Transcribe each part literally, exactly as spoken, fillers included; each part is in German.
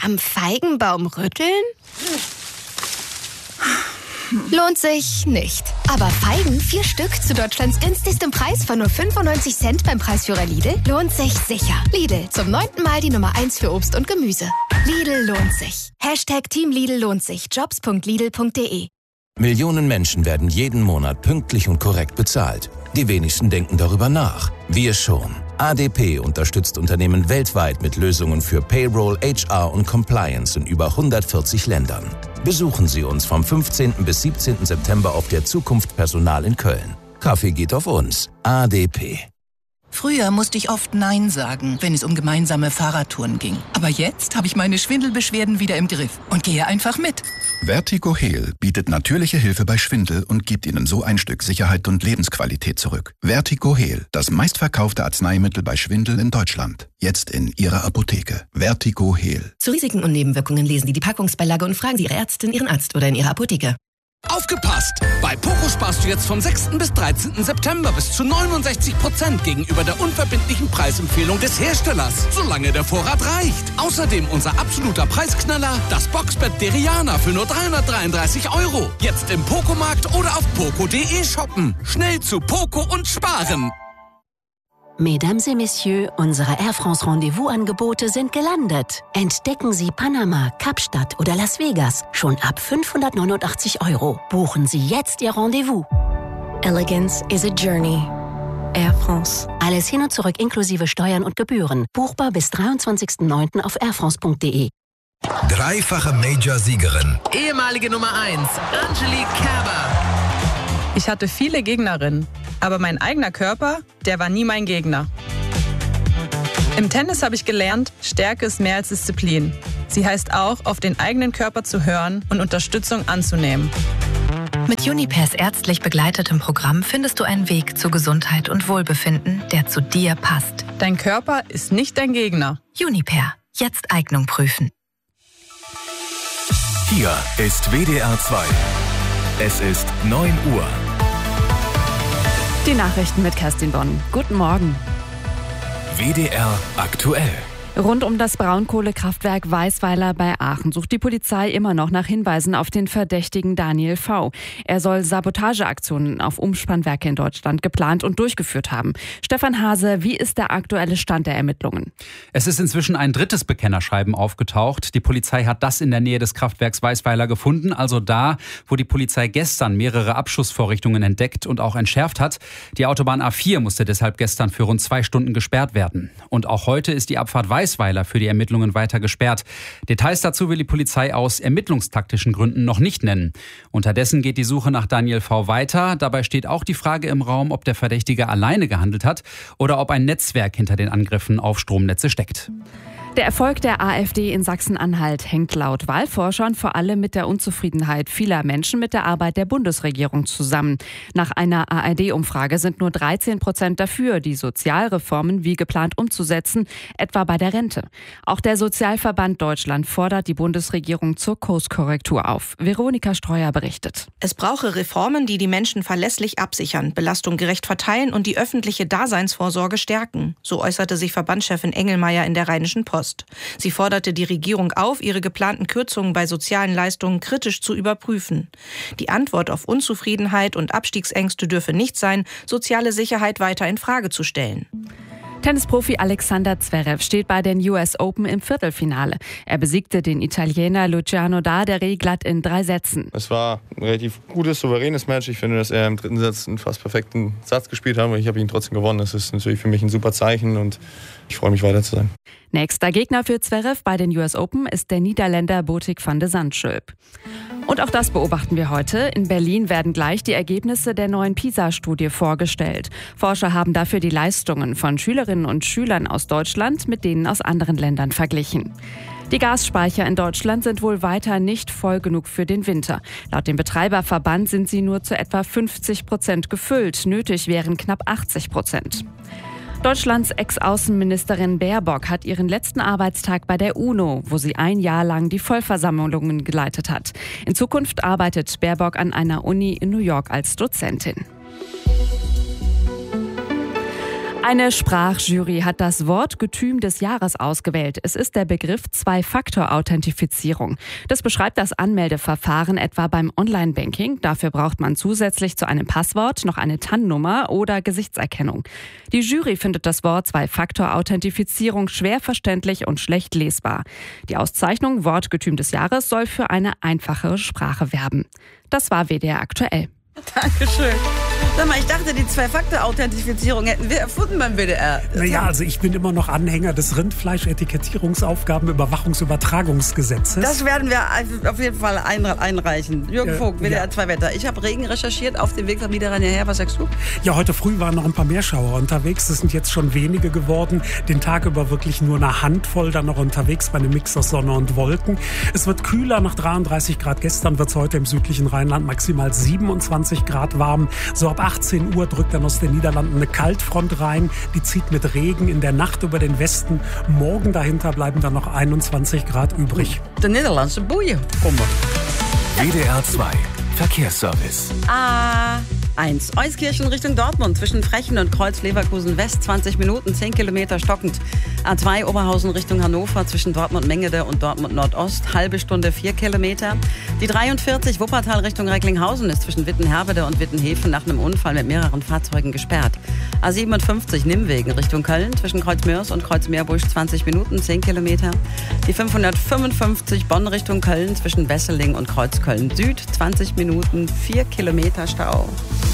Am Feigenbaum rütteln? Lohnt sich nicht. Aber Feigen, vier Stück zu Deutschlands günstigstem Preis von nur fünfundneunzig Cent beim Preisführer Lidl, lohnt sich sicher. Lidl, zum neunten Mal die Nummer eins für Obst und Gemüse. Lidl lohnt sich. Hashtag Team Lidl lohnt sich. Jobs punkt lidl punkt de. Millionen Menschen werden jeden Monat pünktlich und korrekt bezahlt. Die wenigsten denken darüber nach. Wir schon. A D P unterstützt Unternehmen weltweit mit Lösungen für Payroll, H R und Compliance in über hundertvierzig Ländern. Besuchen Sie uns vom fünfzehnten bis siebzehnten September auf der Zukunft Personal in Köln. Kaffee geht auf uns. A D P. Früher musste ich oft Nein sagen, wenn es um gemeinsame Fahrradtouren ging. Aber jetzt habe ich meine Schwindelbeschwerden wieder im Griff und gehe einfach mit. Vertigo Heal bietet natürliche Hilfe bei Schwindel und gibt Ihnen so ein Stück Sicherheit und Lebensqualität zurück. Vertigo Heal, das meistverkaufte Arzneimittel bei Schwindel in Deutschland. Jetzt in Ihrer Apotheke. Vertigo Heal. Zu Risiken und Nebenwirkungen lesen Sie die Packungsbeilage und fragen Sie Ihre Ärztin, Ihren Arzt oder in Ihrer Apotheke. Aufgepasst! Bei Poco sparst du jetzt vom sechsten bis dreizehnten September bis zu neunundsechzig Prozent gegenüber der unverbindlichen Preisempfehlung des Herstellers, solange der Vorrat reicht. Außerdem unser absoluter Preisknaller, das Boxbett Deriana für nur dreihundertdreiunddreißig Euro. Jetzt im Poco-Markt oder auf poco punkt de shoppen. Schnell zu Poco und sparen! Mesdames et Messieurs, unsere Air France Rendezvous-Angebote sind gelandet. Entdecken Sie Panama, Kapstadt oder Las Vegas schon ab fünfhundertneunundachtzig Euro. Buchen Sie jetzt Ihr Rendezvous. Elegance is a journey. Air France. Alles hin und zurück inklusive Steuern und Gebühren. Buchbar bis dreiundzwanzigsten neunten auf airfrance punkt de. Dreifache Major-Siegerin. Ehemalige Nummer eins, Angelique Kerber. Ich hatte viele Gegnerinnen, aber mein eigener Körper, der war nie mein Gegner. Im Tennis habe ich gelernt, Stärke ist mehr als Disziplin. Sie heißt auch, auf den eigenen Körper zu hören und Unterstützung anzunehmen. Mit Junipers ärztlich begleitetem Programm findest du einen Weg zu Gesundheit und Wohlbefinden, der zu dir passt. Dein Körper ist nicht dein Gegner. Juniper. Jetzt Eignung prüfen. Hier ist W D R zwei. Es ist neun Uhr. Die Nachrichten mit Kerstin Bonn. Guten Morgen. W D R aktuell. Rund um das Braunkohlekraftwerk Weisweiler bei Aachen sucht die Polizei immer noch nach Hinweisen auf den Verdächtigen Daniel V. Er soll Sabotageaktionen auf Umspannwerke in Deutschland geplant und durchgeführt haben. Stefan Hase, wie ist der aktuelle Stand der Ermittlungen? Es ist inzwischen ein drittes Bekennerschreiben aufgetaucht. Die Polizei hat das in der Nähe des Kraftwerks Weisweiler gefunden, also da, wo die Polizei gestern mehrere Abschussvorrichtungen entdeckt und auch entschärft hat. Die Autobahn A vier musste deshalb gestern für rund zwei Stunden gesperrt werden. Und auch heute ist die Abfahrt Weisweiler für die Ermittlungen weiter gesperrt. Details dazu will die Polizei aus ermittlungstaktischen Gründen noch nicht nennen. Unterdessen geht die Suche nach Daniel V. weiter. Dabei steht auch die Frage im Raum, ob der Verdächtige alleine gehandelt hat oder ob ein Netzwerk hinter den Angriffen auf Stromnetze steckt. Der Erfolg der AfD in Sachsen-Anhalt hängt laut Wahlforschern vor allem mit der Unzufriedenheit vieler Menschen mit der Arbeit der Bundesregierung zusammen. Nach einer A R D-Umfrage sind nur dreizehn Prozent dafür, die Sozialreformen wie geplant umzusetzen, etwa bei der Rente. Auch der Sozialverband Deutschland fordert die Bundesregierung zur Kurskorrektur auf. Veronika Streuer berichtet. Es brauche Reformen, die die Menschen verlässlich absichern, Belastung gerecht verteilen und die öffentliche Daseinsvorsorge stärken. So äußerte sich Verbandschefin Engelmeier in der Rheinischen Post. Sie forderte die Regierung auf, ihre geplanten Kürzungen bei sozialen Leistungen kritisch zu überprüfen. Die Antwort auf Unzufriedenheit und Abstiegsängste dürfe nicht sein, soziale Sicherheit weiter in Frage zu stellen. Tennisprofi Alexander Zverev steht bei den U S Open im Viertelfinale. Er besiegte den Italiener Luciano D'Aderi glatt in drei Sätzen. Es war ein relativ gutes, souveränes Match. Ich finde, dass er im dritten Satz einen fast perfekten Satz gespielt hat, aber ich habe ihn trotzdem gewonnen. Das ist natürlich für mich ein super Zeichen und ich freue mich, weiter zu sein. Nächster Gegner für Zverev bei den U S Open ist der Niederländer Botik van de Zandschulp. Und auch das beobachten wir heute. In Berlin werden gleich die Ergebnisse der neuen PISA-Studie vorgestellt. Forscher haben dafür die Leistungen von Schülerinnen und Schülern aus Deutschland mit denen aus anderen Ländern verglichen. Die Gasspeicher in Deutschland sind wohl weiter nicht voll genug für den Winter. Laut dem Betreiberverband sind sie nur zu etwa fünfzig Prozent gefüllt. Nötig wären knapp achtzig Prozent. Deutschlands Ex-Außenministerin Baerbock hat ihren letzten Arbeitstag bei der UNO, wo sie ein Jahr lang die Vollversammlungen geleitet hat. In Zukunft arbeitet Baerbock an einer Uni in New York als Dozentin. Eine Sprachjury hat das Wortgetüm des Jahres ausgewählt. Es ist der Begriff Zwei-Faktor-Authentifizierung. Das beschreibt das Anmeldeverfahren etwa beim Online-Banking. Dafür braucht man zusätzlich zu einem Passwort noch eine T A N-Nummer oder Gesichtserkennung. Die Jury findet das Wort Zwei-Faktor-Authentifizierung schwer verständlich und schlecht lesbar. Die Auszeichnung Wortgetüm des Jahres soll für eine einfachere Sprache werben. Das war W D R aktuell. Dankeschön. Sag mal, ich dachte, die Zwei-Faktor-Authentifizierung hätten wir erfunden beim W D R. Naja, also ich bin immer noch Anhänger des Rindfleisch-Etikettierungsaufgabenüberwachungsübertragungsgesetzes. Das werden wir auf jeden Fall einreichen. Jürgen Äh, Vogt, W D R ja. zwei Wetter. Ich habe Regen recherchiert auf dem Weg am Niederrhein hierher. Was sagst du? Ja, heute früh waren noch ein paar Meerschauer unterwegs. Es sind jetzt schon wenige geworden. Den Tag über wirklich nur eine Handvoll dann noch unterwegs bei einem Mix aus Sonne und Wolken. Es wird kühler, nach dreiunddreißig Grad. Gestern wird es heute im südlichen Rheinland maximal siebenundzwanzig Grad warm. So ab achtzehn Uhr drückt dann aus den Niederlanden eine Kaltfront rein. Die zieht mit Regen in der Nacht über den Westen. Morgen dahinter bleiben dann noch einundzwanzig Grad übrig. Der niederländische Boeien. W D R zwei Verkehrsservice. A eins. Euskirchen Richtung Dortmund zwischen Frechen und Kreuz Leverkusen West zwanzig Minuten, zehn Kilometer stockend. A zwei Oberhausen Richtung Hannover zwischen Dortmund-Mengede und Dortmund Nordost, halbe Stunde vier Kilometer. Die dreiundvierzig Wuppertal Richtung Recklinghausen ist zwischen Wittenherbede und Wittenhefen nach einem Unfall mit mehreren Fahrzeugen gesperrt. A siebenundfünfzig Nimmwegen Richtung Köln zwischen Kreuzmörs und Kreuzmeerbusch zwanzig Minuten, zehn Kilometer. Die fünfhundertfünfundfünfzig Bonn Richtung Köln zwischen Wesseling und Kreuzköln Süd zwanzig Minuten, vier Kilometer Stau.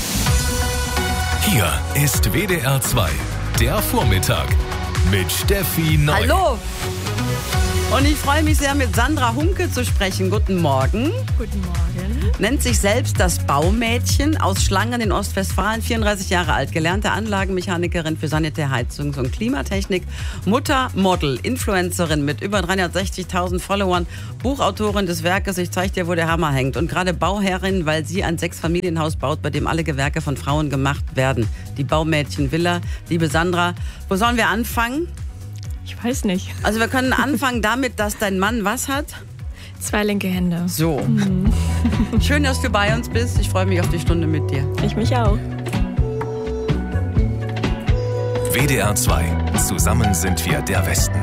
Hier ist W D R zwei, der Vormittag mit Steffi Neu. Hallo! Und ich freue mich sehr, mit Sandra Humke zu sprechen. Guten Morgen. Guten Morgen. Nennt sich selbst das Baumädchen aus Schlangen in Ostwestfalen, vierunddreißig Jahre alt, gelernte Anlagenmechanikerin für Sanitärheizungs- und Klimatechnik, Mutter, Model, Influencerin mit über dreihundertsechzigtausend Followern, Buchautorin des Werkes Ich zeig dir, wo der Hammer hängt und gerade Bauherrin, weil sie ein Sechsfamilienhaus baut, bei dem alle Gewerke von Frauen gemacht werden. Die Baumädchen Villa. Liebe Sandra, wo sollen wir anfangen? Ich weiß nicht. Also wir können anfangen damit, dass dein Mann was hat? Zwei linke Hände. So. Mhm. Schön, dass du bei uns bist. Ich freue mich auf die Stunde mit dir. Ich mich auch. W D R zwei. Zusammen sind wir der Westen.